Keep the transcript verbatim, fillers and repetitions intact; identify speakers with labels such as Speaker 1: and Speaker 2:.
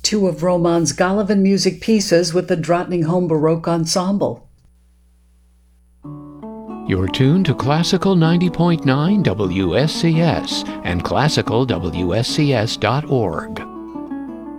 Speaker 1: two of Romann's Golovin music pieces with the Drottningholm Baroque Ensemble.
Speaker 2: You're tuned to Classical ninety point nine W S C S and classical W S C S dot org.